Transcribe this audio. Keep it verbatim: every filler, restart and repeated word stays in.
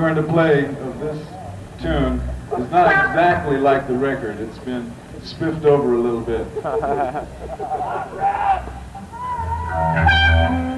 going to play of this tune is not exactly like the record. It's been spiffed over a little bit.